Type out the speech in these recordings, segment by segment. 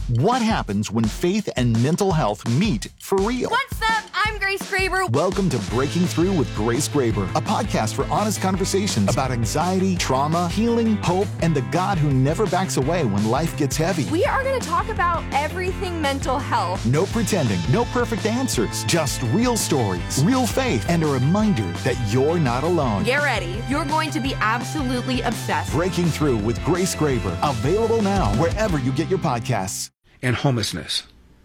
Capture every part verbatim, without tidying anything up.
What happens when faith and mental health meet for real? What's up? I'm Grace Graber. Welcome to Breaking Through with Grace Graber, a podcast for honest conversations about anxiety, trauma, healing, hope, and the God who never backs away when life gets heavy. We are going to talk about everything mental health. No pretending, no perfect answers, just real stories, real faith, and a reminder that you're not alone. Get ready. You're going to be absolutely obsessed. Breaking Through with Grace Graber, available now wherever you get your podcasts. And homelessness.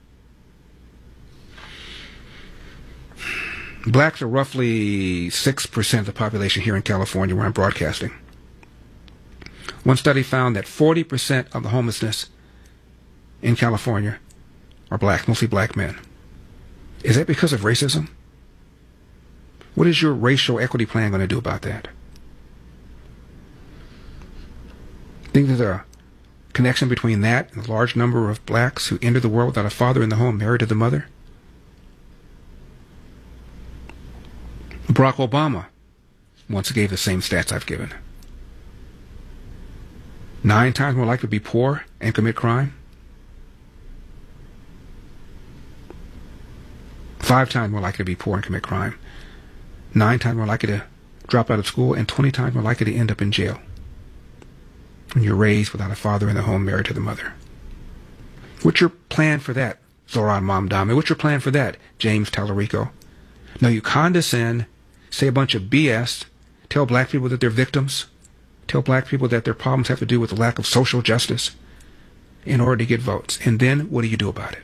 Blacks are roughly six percent of the population here in California where I'm broadcasting. One study found that forty percent of the homelessness in California are black, mostly black men. Is that because of racism? What is your racial equity plan going to do about that? Think there's a connection between that and the large number of blacks who enter the world without a father in the home, married to the mother? Barack Obama once gave the same stats I've given. Nine times more likely to be poor and commit crime. Five times more likely to be poor and commit crime. Nine times more likely to drop out of school, and twenty times more likely to end up in jail when you're raised without a father in the home, married to the mother. What's your plan for that, Zoran Mamdani? What's your plan for that, James Tallarico? No, you condescend, say a bunch of B S, tell black people that they're victims, tell black people that their problems have to do with the lack of social justice in order to get votes. And then what do you do about it?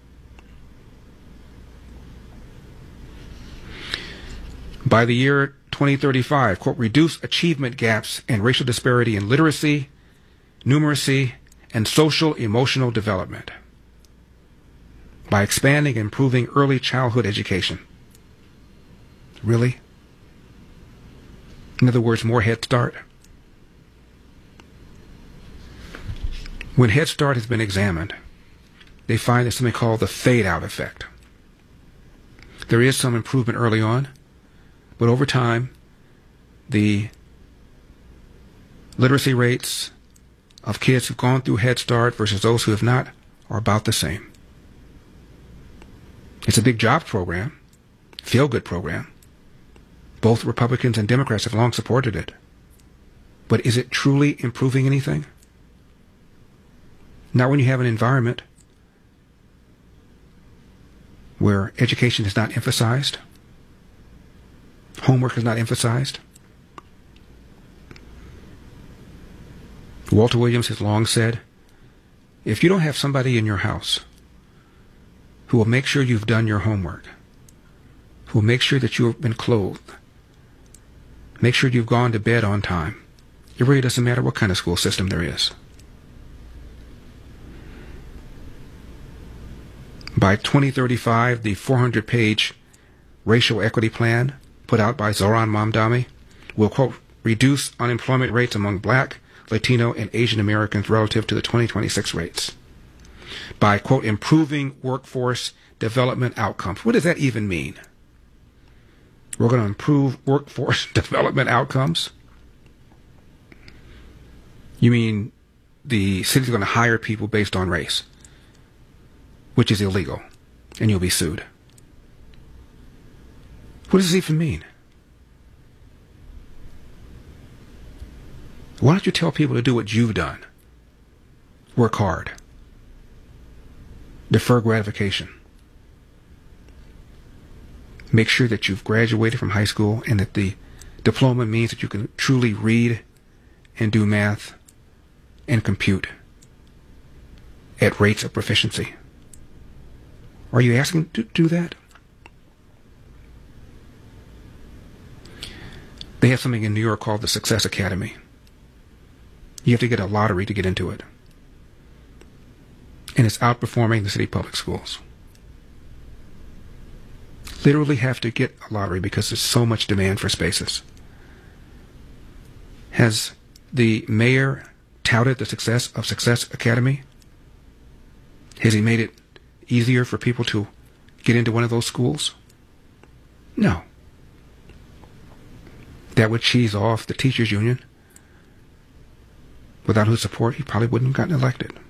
By the year twenty thirty-five, quote, reduce achievement gaps and racial disparity in literacy, numeracy, and social emotional development by expanding and improving early childhood education. Really? In other words, more Head Start? When Head Start has been examined, they find there's something called the fade-out effect. There is some improvement early on, but over time, the literacy rates of kids who've gone through Head Start versus those who have not are about the same. It's a big jobs program, feel-good program. Both Republicans and Democrats have long supported it. But is it truly improving anything? Not when you have an environment where education is not emphasized, homework is not emphasized. Walter Williams has long said, if you don't have somebody in your house who will make sure you've done your homework, who will make sure that you have been clothed, make sure you've gone to bed on time, it really doesn't matter what kind of school system there is. By twenty thirty-five, the four hundred page racial equity plan put out by Zoran Mamdani will, quote, reduce unemployment rates among black, Latino, and Asian Americans relative to the twenty twenty-six rates. By, quote, improving workforce development outcomes. What does that even mean? We're going to improve workforce development outcomes? You mean the city's going to hire people based on race, which is illegal, and you'll be sued. What does this even mean? Why don't you tell people to do what you've done? Work hard. Defer gratification. Make sure that you've graduated from high school and that the diploma means that you can truly read and do math and compute at rates of proficiency. Are you asking to do that? They have something in New York called the Success Academy. You have to get a lottery to get into it. And it's outperforming the city public schools. Literally have to get a lottery because there's so much demand for spaces. Has the mayor touted the success of Success Academy? Has he made it easier for people to get into one of those schools? No. That would cheese off the teachers union, without whose support he probably wouldn't have gotten elected.